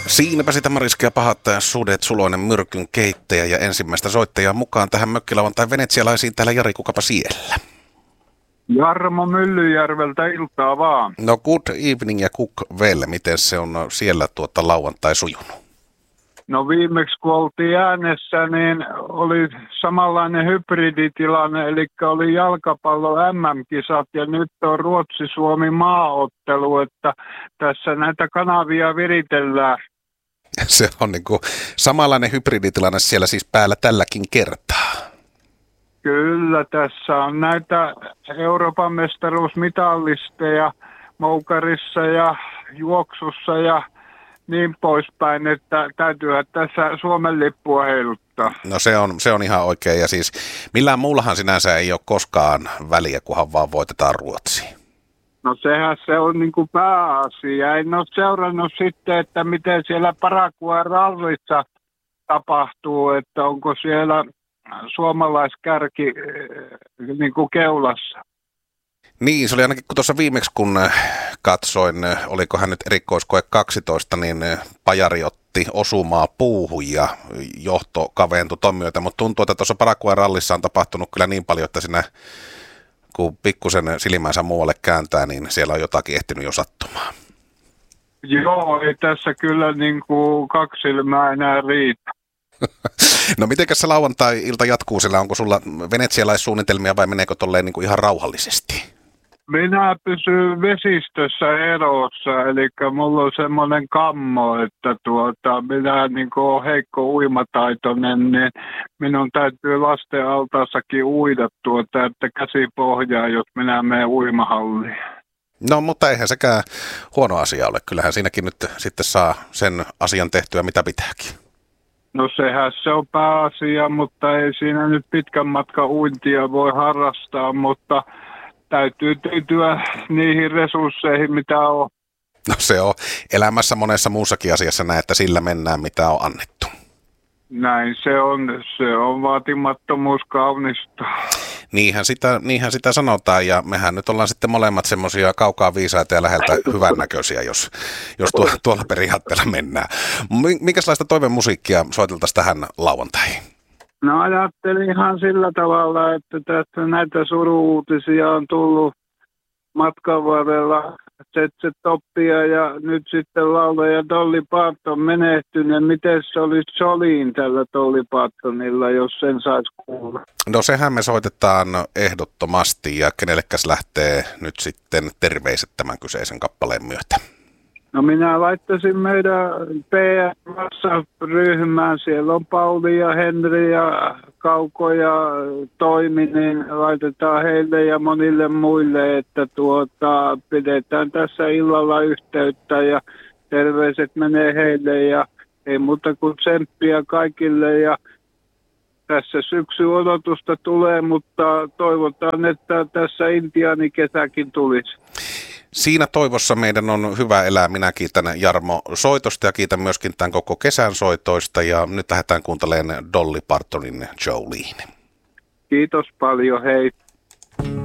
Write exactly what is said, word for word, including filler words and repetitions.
Siinäpä sitä Mariska ja pahat sudet, Suloinen myrkyn keittäjä ja ensimmäistä soittajaa mukaan tähän mökkilauantain venetsialaisiin. Täällä Jari, kukapa siellä? Jarmo Myllyjärveltä, iltaa vaan. No good evening ja cook well. Miten se on siellä tuota lauantai sujunut? No viimeksi kun oltiin äänessä, niin oli samanlainen hybriditilanne, eli oli jalkapallo M M-kisat ja nyt on Ruotsi-Suomi maaottelu, että tässä näitä kanavia viritellään. Se on niin kuin samanlainen hybriditilanne siellä siis päällä tälläkin kertaa. Kyllä, tässä on näitä Euroopan mestaruusmitallisteja moukarissa ja juoksussa ja niin poispäin, että täytyyhän tässä Suomen lippua heiluttaa. No se on, se on ihan oikein, ja siis millään muullahan sinänsä ei ole koskaan väliä, kunhan vaan voitetaan Ruotsiin. No sehän se on niin kuin pääasia. En ole seurannut sitten, että miten siellä Paraguayn rallissa tapahtuu, että onko siellä suomalaiskärki niin kuin keulassa. Niin, se oli ainakin kun tuossa viimeksi kun katsoin, olikohan nyt erikoiskoe kaksitoista, niin Pajari otti osumaa puuhun ja johto kaventui ton myötä, mutta tuntuu, että tuossa Paraguayn rallissa on tapahtunut kyllä niin paljon, että siinä kun pikkusen silmänsä muualle kääntää, niin siellä on jotakin ehtinyt jo sattumaan. Joo, ei tässä kyllä niin kuin kaksi silmää enää riitä. No mitenkäs se lauantai-ilta jatkuu siellä? Onko sulla venetsialaissuunnitelmia vai meneekö tolleen niin kuin ihan rauhallisesti? Minä pysyn vesistössä erossa, eli mulla on semmoinen kammo, että tuota, minä niin kuin olen heikko uimataitoinen, niin minun täytyy lasten altaassakin uida tuota, että käsi pohjaa, jos minä menen uimahalliin. No, mutta eihän sekään huono asia ole. Kyllähän siinäkin nyt sitten saa sen asian tehtyä, mitä pitääkin. No sehän se on pääasia, mutta ei siinä nyt pitkän matkan uintia voi harrastaa, mutta täytyy tyytyä niihin resursseihin, mitä on. No se on elämässä monessa muussakin asiassa näin, että sillä mennään, mitä on annettu. Näin se on. Se on vaatimattomuus kaunista. Niinhän sitä, niinhän sitä sanotaan, ja mehän nyt ollaan sitten molemmat semmoisia kaukaa viisaita ja läheltä hyvännäköisiä, jos, jos tuo, tuolla periaatteella mennään. Minkälaista toivemusiikkia soiteltaisiin tähän lauantaihin? No ajattelin ihan sillä tavalla, että tässä näitä suru-uutisia on tullut matkan varrella. Setse Toppia ja nyt sitten laulaja Dolly Parton menehtynyt. Miten se olisi Jolene tällä Dolly Partonilla, jos sen saisi kuulla? No sehän me soitetaan ehdottomasti, ja kenellekäs lähtee nyt sitten terveiset tämän kyseisen kappaleen myötä? No minä laittaisin meidän P R-ryhmään. Siellä on Pauli ja Henri ja Kauko ja Toimi, niin laitetaan heille ja monille muille, että tuota, pidetään tässä illalla yhteyttä ja terveiset menee heille ja ei muuta kuin tsemppiä kaikille ja tässä syksyn odotusta tulee, mutta toivotaan, että tässä intiaanikesäkin tulisi. Siinä toivossa meidän on hyvä elää. Minä kiitän Jarmo soitosta ja kiitän myöskin tämän koko kesän soitoista. Ja nyt lähdetään kuuntelemaan Dolly Partonin Jolene. Kiitos paljon, hei.